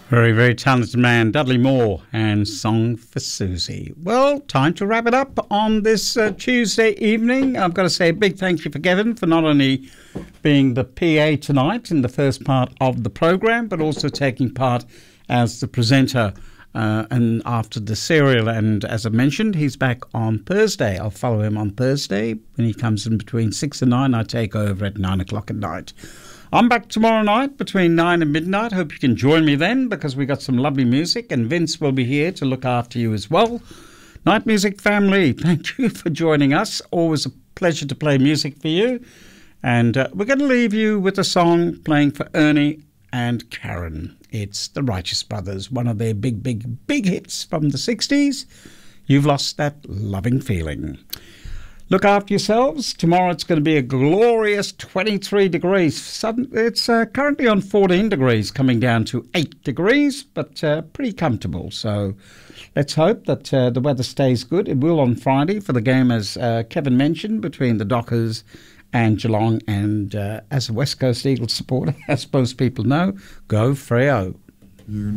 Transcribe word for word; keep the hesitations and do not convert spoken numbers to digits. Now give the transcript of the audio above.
Very, very talented man, Dudley Moore, and Song for Susie. Well, time to wrap it up on this uh, Tuesday evening. I've got to say a big thank you for Kevin for not only being the P A tonight in the first part of the programme, but also taking part as the presenter uh, and after the serial. And as I mentioned, he's back on Thursday. I'll follow him on Thursday when he comes in between six and nine. I take over at nine o'clock at night. I'm back tomorrow night between nine and midnight. Hope you can join me then because we got some lovely music and Vince will be here to look after you as well. Night Music family, thank you for joining us. Always a pleasure to play music for you. And uh, we're going to leave you with a song playing for Ernie and Karen. It's the Righteous Brothers, one of their big, big, big hits from the sixties. You've Lost That Loving Feeling. Look after yourselves. Tomorrow it's going to be a glorious twenty-three degrees. Sudden, it's uh, currently on fourteen degrees, coming down to eight degrees, but uh, pretty comfortable. So let's hope that uh, the weather stays good. It will on Friday for the game, as uh, Kevin mentioned, between the Dockers and Geelong. And uh, as a West Coast Eagles supporter, as most people know, go Freo. You